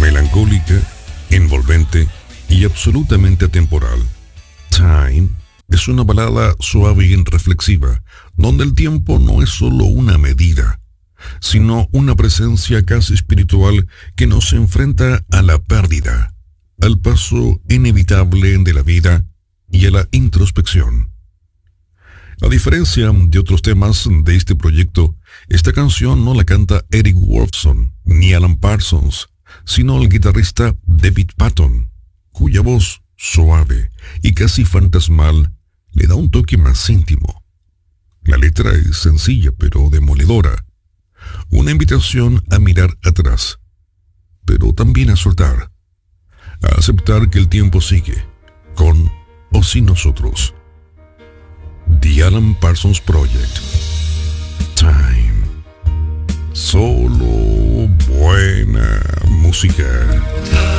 melancólica, envolvente y absolutamente atemporal. Time es una balada suave y reflexiva, donde el tiempo no es solo una medida, sino una presencia casi espiritual que nos enfrenta a la pérdida, al paso inevitable de la vida y a la introspección. A diferencia de otros temas de este proyecto, esta canción no la canta Eric Woolfson ni Alan Parsons, sino el guitarrista David Paton, cuya voz suave y casi fantasmal le da un toque más íntimo. La letra es sencilla pero demoledora, una invitación a mirar atrás, pero también a soltar, a aceptar que el tiempo sigue, con o sin nosotros. The Alan Parsons Project. Time. Solo buena música.